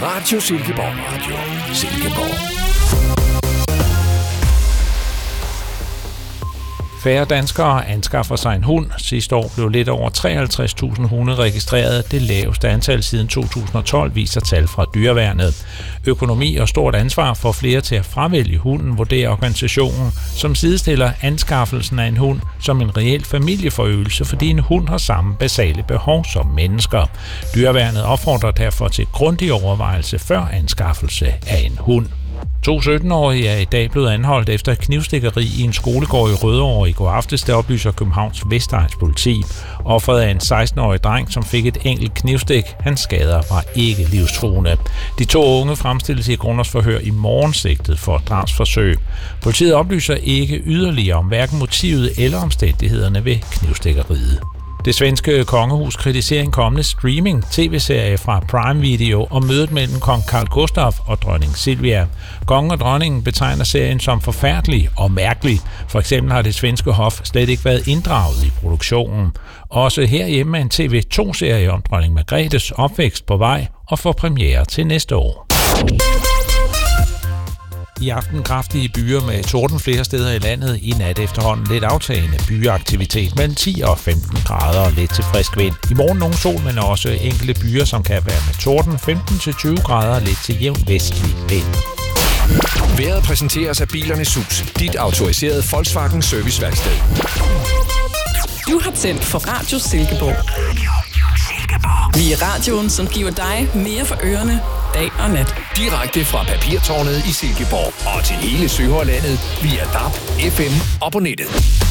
Radio Silkeborg. Radio Silkeborg. Færre danskere anskaffer sig en hund. Sidste år blev lidt over 53.000 hunde registreret. Det laveste antal siden 2012, viser tal fra Dyreværnet. Økonomi og stort ansvar for flere til at fravælge hunden, vurderer organisationen, som sidestiller anskaffelsen af en hund som en reel familieforøgelse, fordi en hund har samme basale behov som mennesker. Dyreværnet opfordrer derfor til grundig overvejelse før anskaffelse af en hund. 2 17-årige er i dag blevet anholdt efter et knivstikkeri i en skolegård i Rødovre i går aftes, det oplyser Københavns Vestegns politi. Offeret er en 16-årig dreng, som fik et enkelt knivstik. Hans skader var ikke livstruende. De 2 unge fremstilles i grundlovsforhør i morgen sigtet for drabsforsøg. Politiet oplyser ikke yderligere om hverken motivet eller omstændighederne ved knivstikkeriet. Det svenske kongehus kritiserer en kommende streaming-tv-serie fra Prime Video om mødet mellem kong Carl Gustaf og dronning Silvia. Kongen og dronningen betegner serien som forfærdelig og mærkelig. For eksempel har det svenske hof slet ikke været inddraget i produktionen. Også herhjemme er en TV2-serie om dronning Margrethes opvækst på vej og får premiere til næste år. I aften kraftige byer med torden flere steder i landet. I nat efterhånden lidt aftagende byaktivitet mellem 10 og 15 grader og lidt til frisk vind. I morgen nogen sol, men også enkelte byer, som kan være med torden 15 til 20 grader og lidt til jævn vestlig vind. Vejret præsenteres af Bilernes Hus, dit autoriserede Volkswagen serviceværksted. Du har tændt for Radio Silkeborg. Vi er radioen, som giver dig mere for ørerne dag og nat. Direkte fra Papirtårnet i Silkeborg og til hele Sønderjylland via DAB, FM og på nettet.